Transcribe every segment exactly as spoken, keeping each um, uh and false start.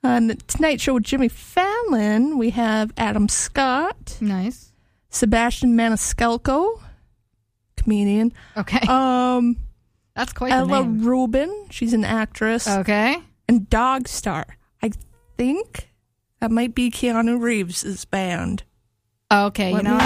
On the Tonight Show with Jimmy Fallon, we have Adam Scott. Nice. Sebastian Maniscalco, comedian. Okay. Um, That's quite Ella the name. Rubin, she's an actress. Okay. And Dog Star. I think that might be Keanu Reeves' band. Okay, Let you know. me-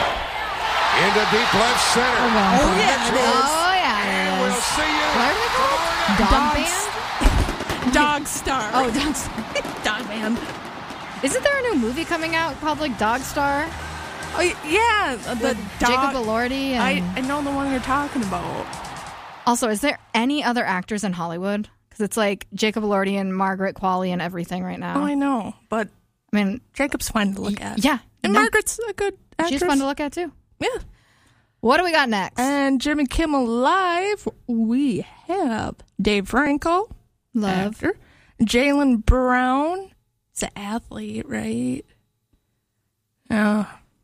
Into deep left center. Oh, well. Oh, yeah, it is. Oh, yeah, it And is. we'll see you What are they called? Dog Dog band? Dog Star. Oh, Dog Star. Dog Band. Isn't there a new movie coming out called like Dog Star? Oh, yeah. The With dog. Jacob Elordi. And... I, I know the one you're talking about. Also, is there any other actors in Hollywood? Because it's like Jacob Elordi and Margaret Qualley and everything right now. Oh, I know. But I mean, Jacob's fun to look at. yeah. And no, Margaret's a good actress. she's fun to look at too. Yeah. What do we got next? And Jimmy Kimmel Live, we have Dave Franco. Love. Actor. Jaylen Brown. He's an athlete, right? Uh,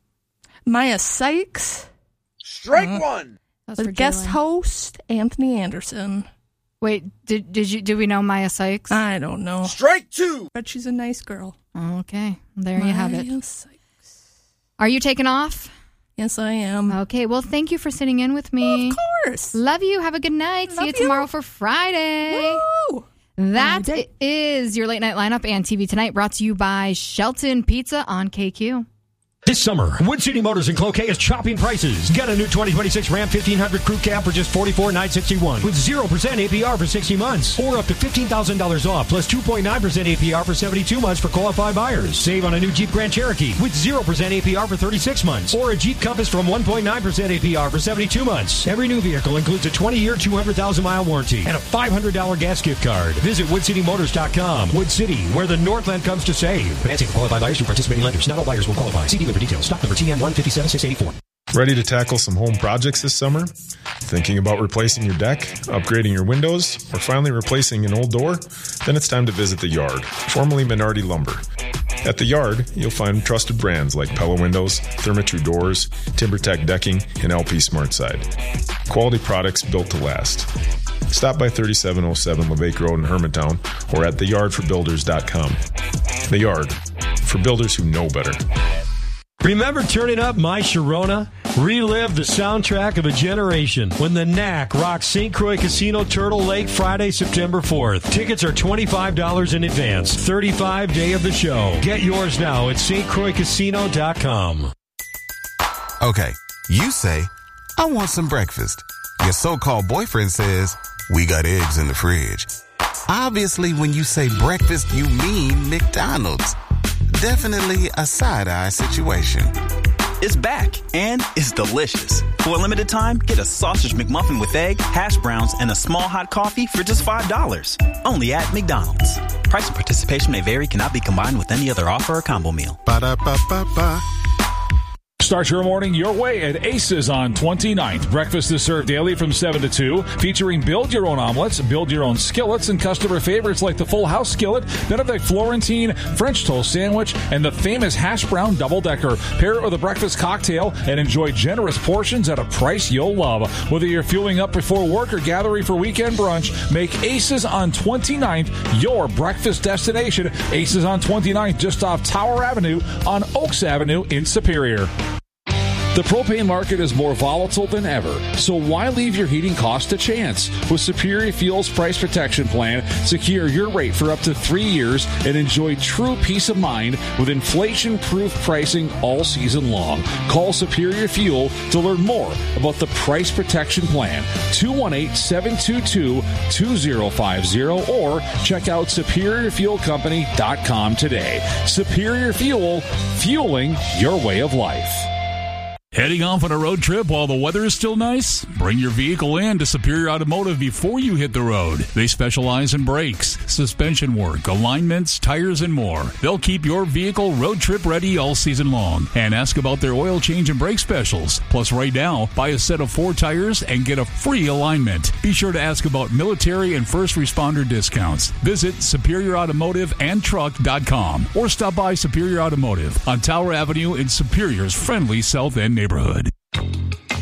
Maya Sykes. Strike Uh, one. That's The for guest Jalen. host, Anthony Anderson. Wait, did did you do we know Maya Sykes? I don't know. Strike two. But she's a nice girl. Okay, there you have it. Maya Sykes. Are you taking off? Yes, I am. Okay, well, thank you for sitting in with me. Of course. Love you. Have a good night. See Love you you. tomorrow for Friday. Woo! That Friday. is your late night lineup and T V Tonight, brought to you by Shelton Pizza on K Q. This summer, Wood City Motors in Cloquet is chopping prices. Get a new twenty twenty-six Ram fifteen hundred Crew Cab for just forty-four thousand nine hundred sixty-one dollars with zero percent A P R for sixty months, or up to fifteen thousand dollars off plus two point nine percent A P R for seventy-two months for qualified buyers. Save on a new Jeep Grand Cherokee with zero percent A P R for thirty-six months, or a Jeep Compass from one point nine percent A P R for seventy-two months. Every new vehicle includes a twenty-year, two hundred thousand mile warranty and a five hundred dollars gas gift card. Visit wood city motors dot com. Wood City, where the Northland comes to save. Financing for qualified buyers through participating lenders. Not all buyers will qualify. See dealer for details. Stock number T N one five seven six eight four. Ready to tackle some home projects this summer? Thinking about replacing your deck, upgrading your windows, or finally replacing an old door? Then it's time to visit The Yard, formerly Menardi Lumber. At The Yard, you'll find trusted brands like Pella Windows, Therma-Tru Doors, TimberTech Decking, and L P SmartSide. Quality products built to last. Stop by thirty-seven oh seven Levake Road in Hermantown or at the yard for builders dot com. The Yard, for builders who know better. Remember turning up My Sharona? Relive the soundtrack of a generation when the N A C rocks Saint Croix Casino Turtle Lake Friday, September fourth. Tickets are twenty-five dollars in advance. thirty-five day of the show. Get yours now at st croix casino dot com. Okay, you say, I want some breakfast. Your so-called boyfriend says, we got eggs in the fridge. Obviously, when you say breakfast, you mean McDonald's. Definitely a side-eye situation. It's back, and it's delicious. For a limited time, get a sausage McMuffin with egg, hash browns, and a small hot coffee for just five dollars. Only at McDonald's. Price and participation may vary, cannot be combined with any other offer or combo meal. Ba-da-ba-ba-ba. Start your morning your way at Aces on twenty-ninth. Breakfast is served daily from seven to two, featuring build your own omelets, build your own skillets, and customer favorites like the Full House skillet, Benedict Florentine, French toast sandwich, and the famous hash brown double-decker. Pair it with a breakfast cocktail and enjoy generous portions at a price you'll love. Whether you're fueling up before work or gathering for weekend brunch, make Aces on twenty-ninth your breakfast destination. Aces on twenty-ninth, just off Tower Avenue on Oaks Avenue in Superior. The propane market is more volatile than ever, so why leave your heating cost to chance? With Superior Fuels Price Protection Plan, secure your rate for up to three years and enjoy true peace of mind with inflation-proof pricing all season long. Call Superior Fuel to learn more about the Price Protection Plan, two one eight, seven two two, two zero five zero, or check out superior fuel company dot com today. Superior Fuel, fueling your way of life. Heading off on a road trip while the weather is still nice? Bring your vehicle in to Superior Automotive before you hit the road. They specialize in brakes, suspension work, alignments, tires, and more. They'll keep your vehicle road trip ready all season long. And ask about their oil change and brake specials. Plus, right now, buy a set of four tires and get a free alignment. Be sure to ask about military and first responder discounts. Visit superior automotive and truck dot com or stop by Superior Automotive on Tower Avenue in Superior's friendly South End neighborhood.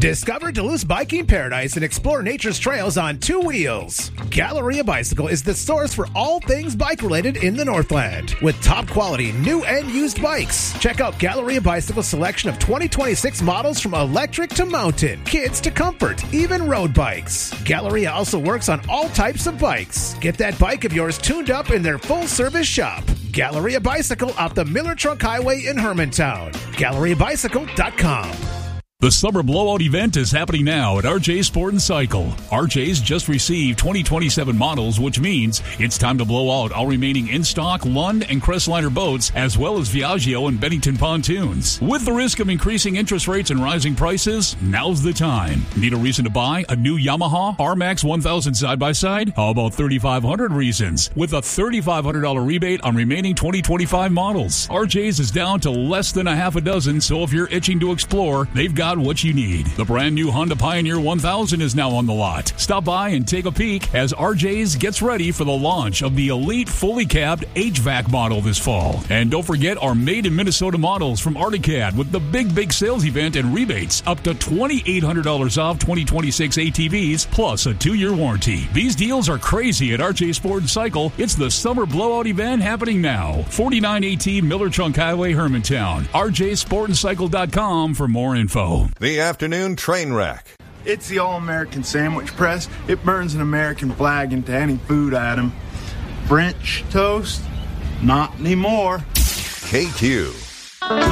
Discover Duluth's biking paradise and explore nature's trails on two wheels. Galleria Bicycle is the source for all things bike-related in the Northland. With top-quality new and used bikes. Check out Galleria Bicycle's selection of twenty twenty-six models from electric to mountain, kids to comfort, even road bikes. Galleria also works on all types of bikes. Get that bike of yours tuned up in their full-service shop. Galleria Bicycle off the Miller Trunk Highway in Hermantown. Galleria Bicycle dot com. The Summer Blowout event is happening now at R J Sport and Cycle. R J's just received twenty twenty-seven models, which means it's time to blow out all remaining in-stock Lund and Crestliner boats, as well as Viaggio and Bennington pontoons. With the risk of increasing interest rates and rising prices, now's the time. Need a reason to buy a new Yamaha R MAX one thousand side-by-side? How about thirty-five hundred reasons? With a thirty-five hundred dollars rebate on remaining twenty twenty-five models. R J's is down to less than a half a dozen, so if you're itching to explore, they've got what you need. The brand new Honda Pioneer one thousand is now on the lot. Stop by and take a peek as R J's gets ready for the launch of the elite fully cabbed H V A C model this fall. And don't forget our made in Minnesota models from Articad with the big, big sales event and rebates up to twenty-eight hundred dollars off twenty twenty-six A T Vs plus a two-year warranty. These deals are crazy at R J Sport and Cycle. It's the Summer Blowout event happening now. forty-nine eighteen Miller Trunk Highway, Hermantown. R J Sport and Cycle dot com for more info. The afternoon train wreck. It's the All-American Sandwich Press. It burns an American flag into any food item. French toast? Not anymore. K Q.